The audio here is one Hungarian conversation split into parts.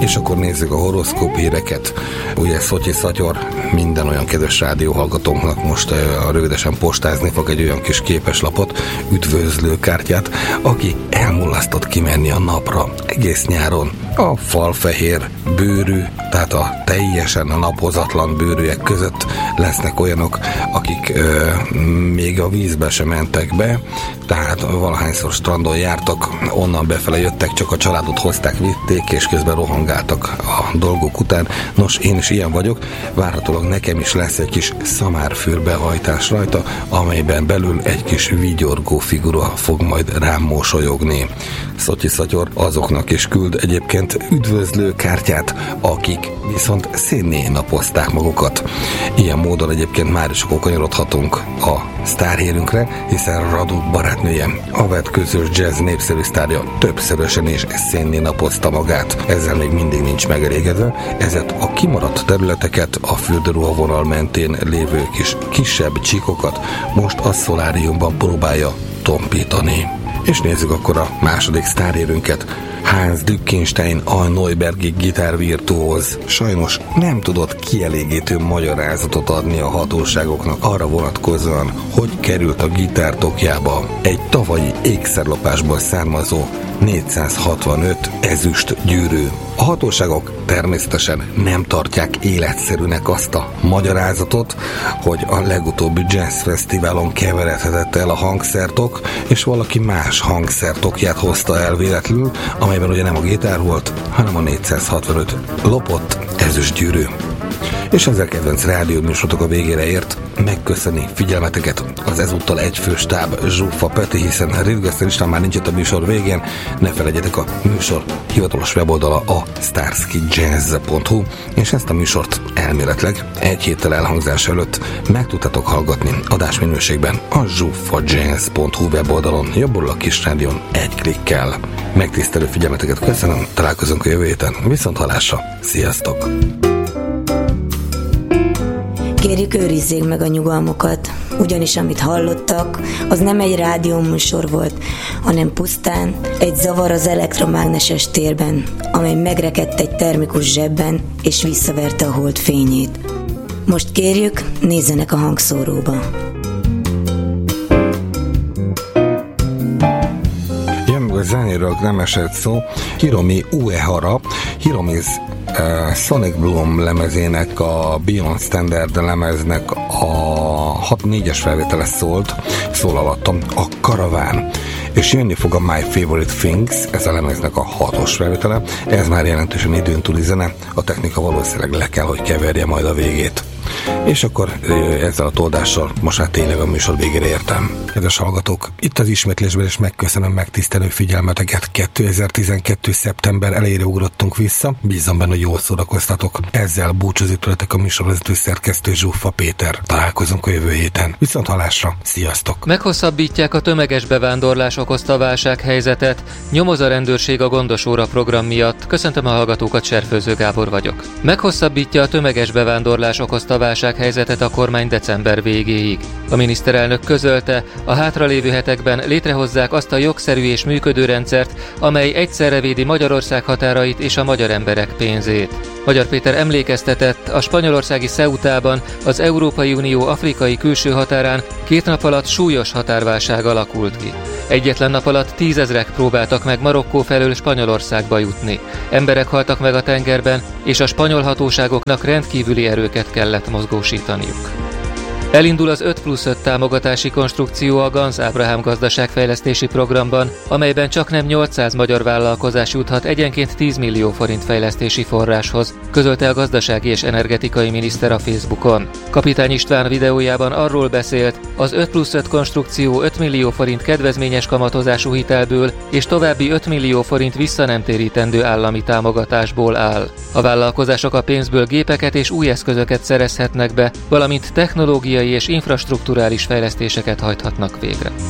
És akkor nézzük a horoszkóp híreket. Ugye Szotyi Szatyor minden olyan kedves rádióhallgatónknak most rövidesen postázni fog egy olyan kis képeslapot, üdvözlőkártyát, aki elmulasztott kimenni a napra egész nyáron. A falfehér bőrű, tehát a teljesen napozatlan bőrűek között lesznek olyanok, akik még a vízbe sem mentek be, tehát valahányszor strandon jártak, onnan befele jöttek, csak a családot hozták, vitték, és közben rohangáltak a dolgok után. Nos, én is ilyen vagyok, várhatólag nekem is lesz egy kis szamárfürbehajtás rajta, amelyben belül egy kis vigyorgó figura fog majd rám mosolyogni. Szotyi Szatyor azoknak is küld egyébként üdvözlőkártyát, akik viszont szénné napozták magukat. Ilyen módon egyébként már is akkor kanyarodhatunk a sztárhírünkre, hiszen Radu barátnője, a vetközös jazz népszerű sztárja többszörösen is szénné napozta magát. Ezzel még mindig nincs megelégedve, ezért a kimaradt területeket, a fürdőruhavonal mentén lévő kisebb csíkokat most a szoláriumban próbálja tompítani. És nézzük akkor a második sztárhírünket. Hans Dückenstein, a neubergi gitárvirtuóz sajnos nem tudott kielégítő magyarázatot adni a hatóságoknak arra vonatkozóan, hogy került a gitártokjába egy tavalyi ékszerlopásból származó 465 ezüst gyűrű. A hatóságok természetesen nem tartják életszerűnek azt a magyarázatot, hogy a legutóbbi jazzfesztiválon keveredhetett el a hangszertok, és valaki más hangszertokját hozta el véletlenül, amelyben ugye nem a gitár volt, hanem a 465 lopott ezüst gyűrű. És ezzel kedvenc rádióműsorotok a végére ért. Megköszöni figyelmeteket az ezúttal egyfő stáb Zsuffa Peti, hiszen Ritgeszter István már nincs itt a műsor végén. Ne felejtjetek, a műsor hivatalos weboldala a starskyjazz.hu, és ezt a műsort elméletileg egy héttel elhangzás előtt meg tudtatok hallgatni adásminőségben a zsuffajazz.hu weboldalon, jobbul a kis rádión egy klikkel. Megtisztelő figyelmeteket köszönöm, találkozunk a jövő héten. Viszonthallásra, sziasztok! Kérjük, őrizzék meg a nyugalmukat, ugyanis amit hallottak, az nem egy rádióműsor volt, hanem pusztán egy zavar az elektromágneses térben, amely megrekedt egy termikus zsebben, és visszaverte a hold fényét. Most kérjük, nézzenek a hangszóróba. A zenéről nem esett szó. Hiromi Uehara, Hiromi's Sonic Bloom lemezének, a Beyond Standard lemeznek a 6-4-es felvétele szól alattam, a Karaván. És jönni fog a My Favorite Things, ez a lemeznek a 6-os felvétele, ez már jelentősen időn túli zene, a technika valószínűleg le kell, hogy keverje majd a végét. És akkor ezzel a toldással most már tényleg a műsor végére értem. Kedves hallgatók, itt az ismétlésben is megköszönöm megtisztelő figyelmeteket. 2012. szeptember elejére ugrottunk vissza, bízom benne, hogy jól szórakoztatok. Ezzel búcsúzik tőletek a műsorvezető szerkesztő Zsuffa Péter. Találkozunk a jövő héten. Viszonthallásra, sziasztok! Meghosszabbítják a tömeges bevándorlás okozta válsághelyzetet. Nyomoz a rendőrség a Gondos óra program miatt. Köszöntöm a hallgatókat, Serfőző Gábor vagyok. Meghosszabbítja a tömeges bevándorlás okozta válsághelyzetet a kormány december végéig. A miniszterelnök közölte, a hátralévő hetekben létrehozzák azt a jogszerű és működő rendszert, amely egyszerre védi Magyarország határait és a magyar emberek pénzét. Magyar Péter emlékeztetett, a spanyolországi Ceutában, az Európai Unió afrikai külső határán 2 nap alatt súlyos határválság alakult ki. Egyetlen nap alatt 10 000-ek próbáltak meg Marokkó felől Spanyolországba jutni. Emberek haltak meg a tengerben, és a spanyol hatóságoknak rendkívüli erőket kellett mozgósítaniuk. Elindul az 5+5 támogatási konstrukció a Ganz Ábrahám gazdaságfejlesztési programban, amelyben csaknem 800 magyar vállalkozás juthat egyenként 10 millió forint fejlesztési forráshoz, közölte a gazdasági és energetikai miniszter a Facebookon. Kapitány István videójában arról beszélt, az 5+5 konstrukció 5 millió forint kedvezményes kamatozású hitelből és további 5 millió forint visszanemtérítendő állami támogatásból áll. A vállalkozások a pénzből gépeket és új eszközöket szerezhetnek be, valamint technológiai és infrastrukturális fejlesztéseket hajthatnak végre.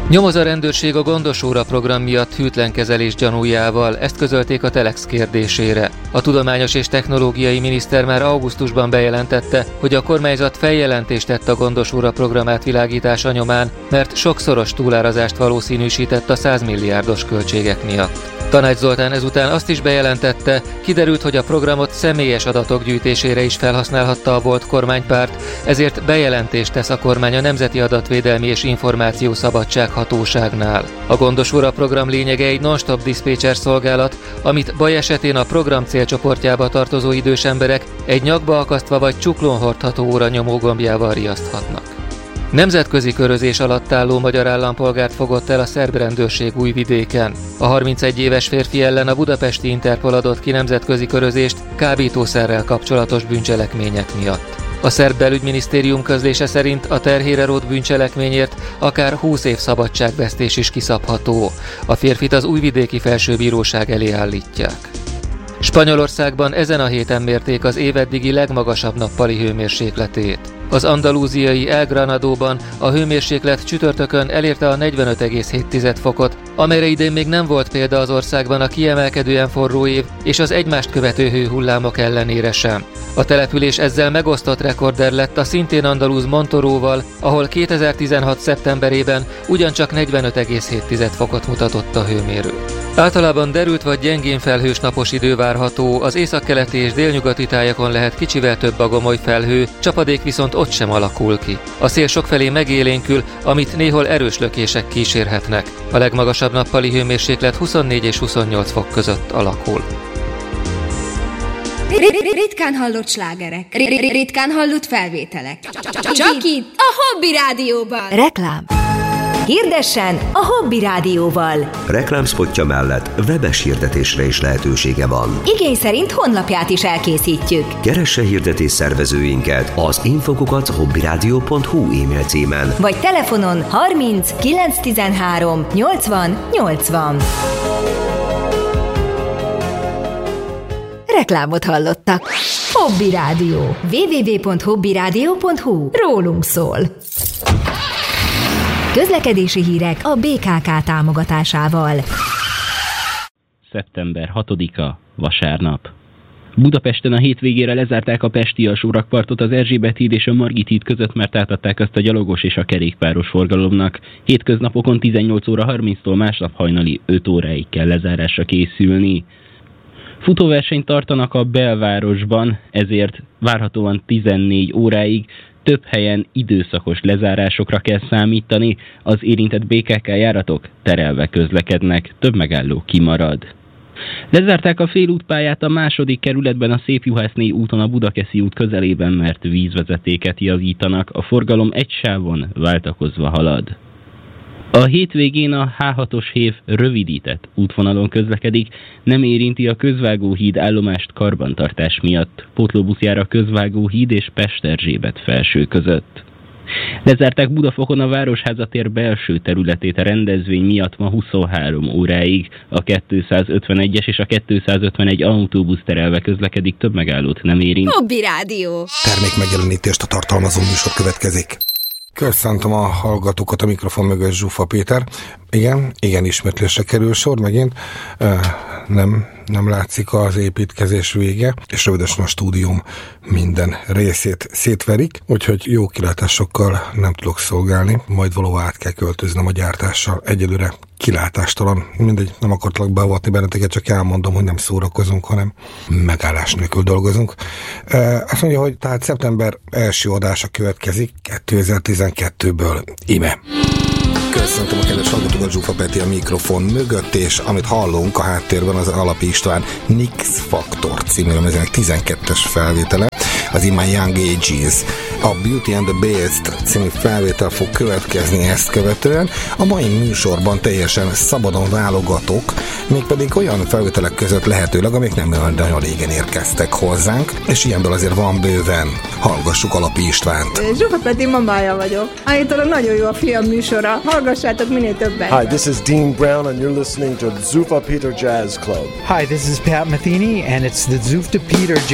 Nyomoz a rendőrség a Gondos óra program miatt hűtlen kezelés gyanújával, ezt közölték a Telex kérdésére. A tudományos és technológiai miniszter már augusztusban bejelentette, hogy a kormányzat feljelentést tett a Gondos óra program átvilágítása nyomán, mert sokszoros túlárazást valószínűsített a 100 milliárdos költségek miatt. Tanács Zoltán ezután azt is bejelentette, kiderült, hogy a programot személyes adatok gyűjtésére is felhasználhatta a volt kormánypárt, ezért bejelentést tesz a kormány a Nemzeti Adatvédelmi és Információszabadság Hatóságnál. A Gondos óra program lényege egy non-stop diszpécser szolgálat, amit baj esetén a program célcsoportjába tartozó idős emberek egy nyakba akasztva vagy csuklón hordható óra nyomógombjával riaszthatnak. Nemzetközi körözés alatt álló magyar állampolgárt fogott el a szerb rendőrség Újvidéken. A 31 éves férfi ellen a budapesti Interpol adott ki nemzetközi körözést kábítószerrel kapcsolatos bűncselekmények miatt. A szerb belügyminisztérium közlése szerint a terhére rótt bűncselekményért akár 20 év szabadságvesztés is kiszabható. A férfit az újvidéki felsőbíróság elé állítják. Spanyolországban ezen a héten mérték az éveddigi legmagasabb nappali hőmérsékletét. Az andalúziai El Granadóban a hőmérséklet csütörtökön elérte a 45,7 fokot, amelyre idén még nem volt példa az országban a kiemelkedően forró év és az egymást követő hőhullámok ellenére sem. A település ezzel megosztott rekorder lett a szintén andalúz Montoróval, ahol 2016. szeptemberében ugyancsak 45,7 fokot mutatott a hőmérő. Általában derült vagy gyengén felhős napos idő várható, az északkeleti és délnyugati tájakon lehet kicsivel több a gomoly felhő, csapadék viszont ott sem alakul ki. A szél sokfelé megélénkül, amit néhol erős lökések kísérhetnek. A legmagasabb nappali hőmérséklet 24 és 28 fok között alakul. Ritkán hallott slágerek, ritkán hallott felvételek. Csak itt, a Hobby Rádióban. Reklám. Hirdessen a Hobby Rádióval. Reklámspotja mellett webes hirdetésre is lehetősége van. Igény szerint honlapját is elkészítjük. Keresse hirdetés szervezőinket az info@hobbyradio.hu e-mail címen. Vagy telefonon 30 913 80 80. Reklámot hallottak. Hobby Rádió. www.hobbyradio.hu. Rólunk szól. Közlekedési hírek a BKK támogatásával. Szeptember 6-a, vasárnap. Budapesten a hétvégére lezárták a pesti alsórakpartot az Erzsébet híd és a Margit híd között, mert átadták azt a gyalogos és a kerékpáros forgalomnak. Hétköznapokon 18 óra 30-tól másnap hajnali 5 óráig kell lezárásra készülni. Futóversenyt tartanak a belvárosban, ezért várhatóan 14 óráig. Több helyen időszakos lezárásokra kell számítani, az érintett BKK járatok terelve közlekednek, több megálló kimarad. Lezárták a félútpályát a második kerületben a Szépjuhászné úton a Budakeszi út közelében, mert vízvezetéket javítanak, a forgalom egy sávon váltakozva halad. A hétvégén a H6-os hév rövidített útvonalon közlekedik, nem érinti a Közvágóhíd állomást karbantartás miatt. Pótlóbusz jár a Közvágóhíd és Pest-Erzsébet felső között. Lezárták Budafokon a Városháza tér belső területét a rendezvény miatt ma 23 óráig. A 251-es és a 251 autóbusz terelve közlekedik, több megállót nem érint. Hobby Rádió. Termékmegjelenítést a tartalmazó műsor következik. Köszöntöm a hallgatókat, a mikrofon mögött Zsufa Péter. Igen, ismétlésre kerül sor megint. Nem látszik az építkezés vége, és rövidesen a stúdióm minden részét szétverik, úgyhogy jó kilátásokkal nem tudok szolgálni, majd valóban át kell költöznem a gyártással. Egyelőre kilátástalan, mindegy, nem akartalak beavatni benneteket, csak elmondom, hogy nem szórakozunk, hanem megállás nélkül dolgozunk. Azt mondja, hogy tehát szeptember első adása következik 2012-ből. Ime. Köszöntöm a kedves hallgatókat, Zsufa Peti a mikrofon mögött, és amit hallunk a háttérben az Alapi István Nix Factor című lemezének 12-es felvétele, az In My Young Ages. A Beauty and the Beast című felvétel fog következni ezt követően. A mai műsorban teljesen szabadon válogatok, mégpedig olyan felvételek között lehetőleg, amik nem nagyon régen érkeztek hozzánk, és ilyenből azért van bőven. Hallgassuk Alapi Istvánt. Zsufa Peti mamája vagyok. Állítólag nagyon jó a film műsora. Hallgassátok minél többet. Hi, this is Dean Brown and you're listening to Zuffa Peter Jazz Club. Hi, this is Pat Metheny and it's the Zuffa Peter Jazz